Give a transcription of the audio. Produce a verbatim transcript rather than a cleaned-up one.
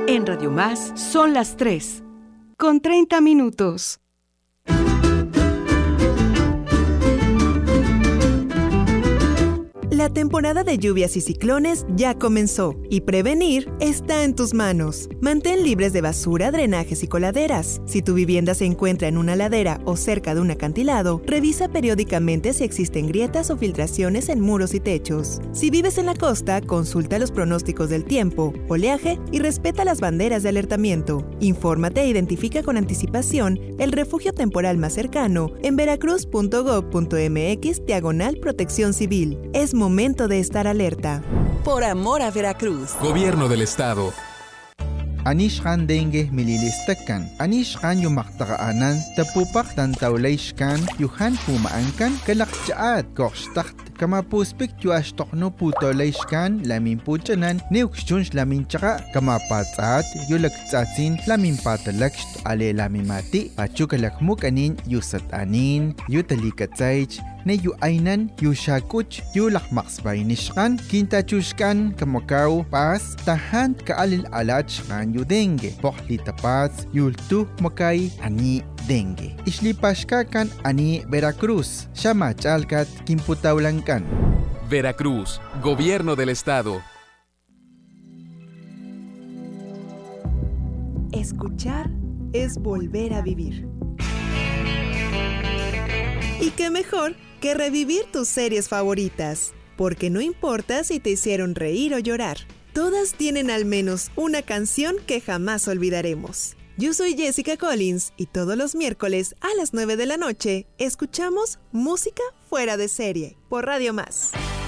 En Radio Más son las tres, con treinta minutos. La temporada de lluvias y ciclones ya comenzó y prevenir está en tus manos. Mantén libres de basura, drenajes y coladeras. Si tu vivienda se encuentra en una ladera o cerca de un acantilado, revisa periódicamente si existen grietas o filtraciones en muros y techos. Si vives en la costa, consulta los pronósticos del tiempo, oleaje y respeta las banderas de alertamiento. Infórmate e identifica con anticipación el refugio temporal más cercano en veracruz punto gob punto mx diagonal protección civil. Es momento de estar alerta. Por amor a Veracruz. Gobierno del Estado. Anishkan dengue mililistakan. Anishkan yumaktaqaanan tapupak tantawlayshkan yuhan pumaankan kalakchaat korshtakt. Kama puspik yuashtokno putolayshkan lamin puchanan neukshunsh lamin chaka kama patsaat yulaktsatsin lamin patalakst ale lamimati pachukalakmuk anin yusat anin yutalikatsaych ne yu ainan yu shakuch yu lakmaksbaynishkan kintachushkan kamakaw pas tahan kaalil alachkan yu dengue pohli tapats yultu makay ani dengue islipashkakan ani Veracruz shamachalkat kimputawlankan. Veracruz, Gobierno del Estado. Escuchar es volver a vivir. Y qué mejor que revivir tus series favoritas, porque no importa si te hicieron reír o llorar, todas tienen al menos una canción que jamás olvidaremos. Yo soy Jessica Collins y todos los miércoles a las nueve de la noche escuchamos Música Fuera de Serie por Radio Más.